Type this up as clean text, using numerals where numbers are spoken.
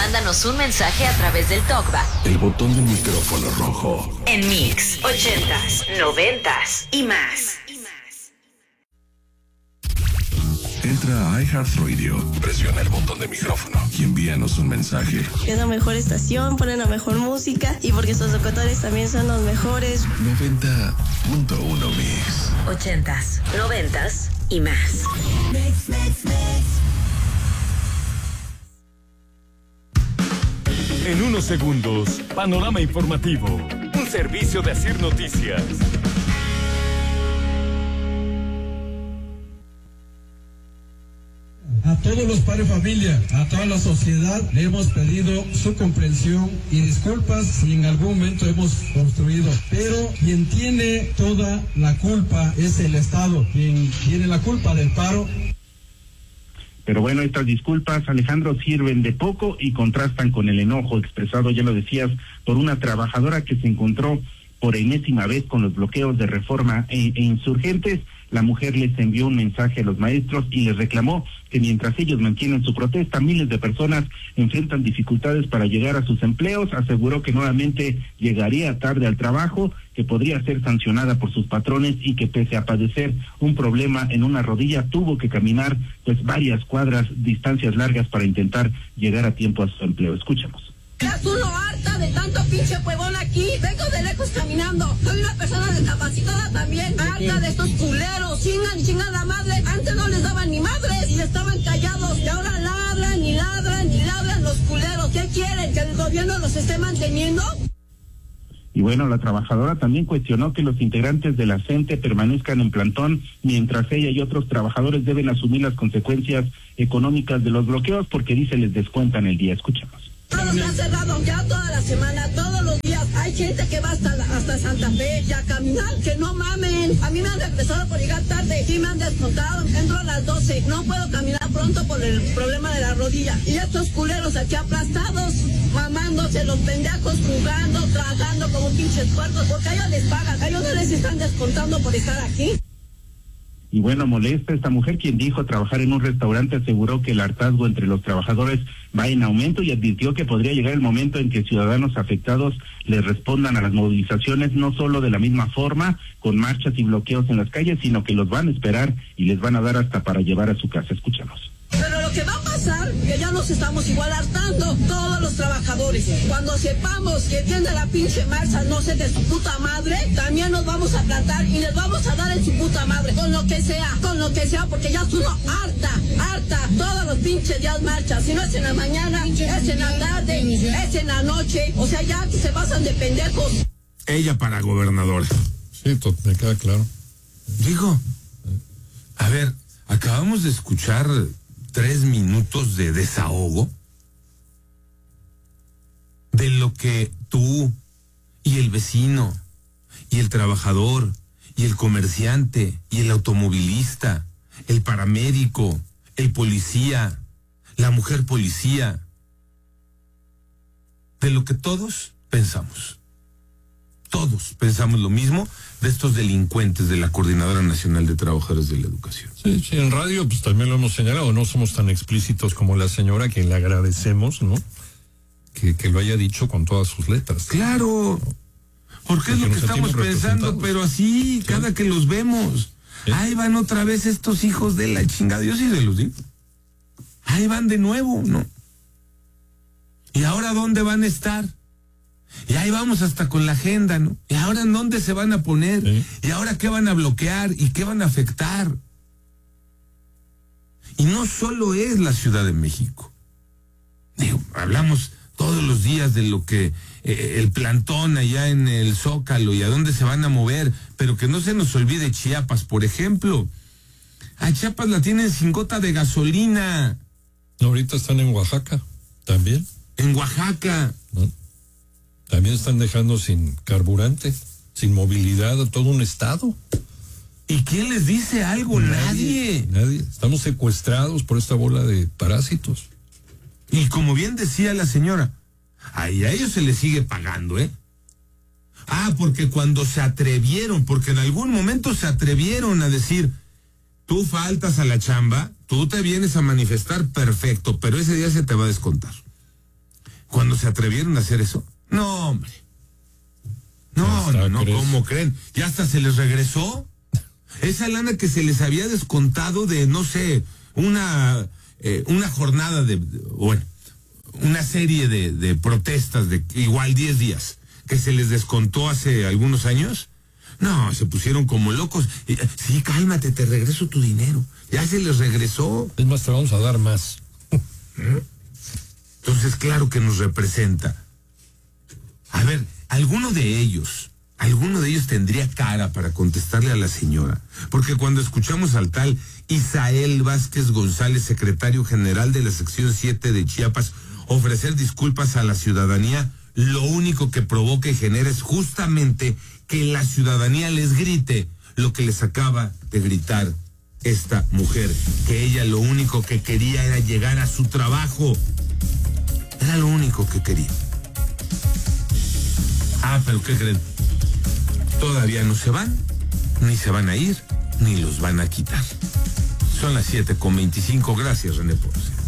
mándanos un mensaje a través del TalkBack. El botón del micrófono rojo. En Mix 80s, 90s y más. Entra a iHeartRadio, presiona el botón de micrófono y envíanos un mensaje. Es la mejor estación, ponen la mejor música y porque sus locutores también son los mejores. 90.1 Mix. 80s, 90s y más. En unos segundos, panorama informativo. Un servicio de Asir Noticias. A todos los padres de familia, a toda la sociedad, le hemos pedido su comprensión y disculpas si en algún momento hemos obstruido. Pero quien tiene toda la culpa es el Estado, quien tiene la culpa del paro. Pero bueno, estas disculpas, Alejandro, sirven de poco y contrastan con el enojo expresado, ya lo decías, por una trabajadora que se encontró por enésima vez con los bloqueos de Reforma e Insurgentes. La mujer les envió un mensaje a los maestros y les reclamó que mientras ellos mantienen su protesta, miles de personas enfrentan dificultades para llegar a sus empleos. Aseguró que nuevamente llegaría tarde al trabajo, que podría ser sancionada por sus patrones y que pese a padecer un problema en una rodilla, tuvo que caminar pues varias cuadras, distancias largas para intentar llegar a tiempo a su empleo. Escuchemos. Ya estoy harta de tanto pinche huevón aquí. Vengo de lejos caminando. Soy una persona discapacitada también. Harta de estos culeros. Chingan la madre. Antes no les daban ni madres y estaban callados. Y ahora ladran los culeros. ¿Qué quieren? ¿Que el gobierno los esté manteniendo? Y bueno, la trabajadora también cuestionó que los integrantes de la CENTE permanezcan en plantón mientras ella y otros trabajadores deben asumir las consecuencias económicas de los bloqueos porque dice les descuentan el día. Escuchamos. Todo está cerrado ya toda la semana, todos los días. Hay gente que va hasta Santa Fe y a caminar, que no mamen. A mí me han regresado por llegar tarde, sí me han descontado. Entro a las 12, no puedo caminar pronto por el problema de la rodilla. Y estos culeros aquí aplastados, mamándose los pendejos, jugando, trabajando como pinches puercos, porque a ellos les pagan, a ellos no les están descontando por estar aquí. Y bueno, molesta esta mujer, quien dijo trabajar en un restaurante, aseguró que el hartazgo entre los trabajadores va en aumento y advirtió que podría llegar el momento en que ciudadanos afectados les respondan a las movilizaciones, no solo de la misma forma, con marchas y bloqueos en las calles, sino que los van a esperar y les van a dar hasta para llevar a su casa. Escuchamos. Pero lo que va a pasar, que ya nos estamos igual hartando todos los trabajadores. Cuando sepamos que tiene la pinche marcha, no sé, de su puta madre, también nos vamos a plantar y les vamos a dar en su puta madre, con lo que sea, porque ya es uno harta, todos los pinches días marchas. Si no es en la mañana, es en la tarde, es en la noche, o sea, ya que se pasan de pendejos. Ella para gobernadora. Sí, me queda claro. Digo, a ver, acabamos de escuchar 3 minutos de desahogo de lo que tú y el vecino y el trabajador y el comerciante y el automovilista, el paramédico, el policía, la mujer policía, de lo que todos pensamos. Todos pensamos lo mismo de estos delincuentes de la Coordinadora Nacional de Trabajadores de la Educación. Sí, en radio pues también lo hemos señalado, no somos tan explícitos como la señora, que le agradecemos, ¿no? Que lo haya dicho con todas sus letras. Claro, porque es lo que estamos pensando, pero así, sí, cada que los vemos, sí. Ahí van otra vez estos hijos de la chingada, yo sí se los digo. Ahí van de nuevo, ¿no? ¿Y ahora dónde van a estar? Y ahí vamos hasta con la agenda, ¿no? ¿Y ahora en dónde se van a poner? ¿Sí? ¿Y ahora qué van a bloquear? ¿Y qué van a afectar? Y no solo es la Ciudad de México. Digo, hablamos todos los días de lo que el plantón allá en el Zócalo y a dónde se van a mover, pero que no se nos olvide Chiapas, por ejemplo. A Chiapas la tienen sin gota de gasolina. Ahorita están en Oaxaca, también. En Oaxaca. ¿No? También están dejando sin carburante, sin movilidad a todo un estado. ¿Y quién les dice algo? Nadie. Estamos secuestrados por esta bola de parásitos. Y como bien decía la señora, ahí a ellos se les sigue pagando, ¿eh? Ah, porque cuando se atrevieron, porque en algún momento se atrevieron a decir, tú faltas a la chamba, tú te vienes a manifestar, perfecto, pero ese día se te va a descontar. cuando se atrevieron a hacer eso? No, hombre. No, ¿cómo creen? ¿Ya hasta se les regresó? Esa lana que se les había descontado de, no sé, una jornada una serie de protestas de igual 10 días, que se les descontó hace algunos años. No, se pusieron como locos. Sí, cálmate, te regreso tu dinero. Ya se les regresó. Es más, te vamos a dar más. Entonces, claro que nos representa. A ver, alguno de ellos tendría cara para contestarle a la señora, porque cuando escuchamos al tal Isael Vázquez González, secretario general de la sección 7 de Chiapas, ofrecer disculpas a la ciudadanía, lo único que provoca y genera es justamente que la ciudadanía les grite lo que les acaba de gritar esta mujer, que ella lo único que quería era llegar a su trabajo. Era lo único que quería. Pero ¿qué creen? Todavía no se van, ni se van a ir, ni los van a quitar. Son las 7:25. Gracias, René Ponce.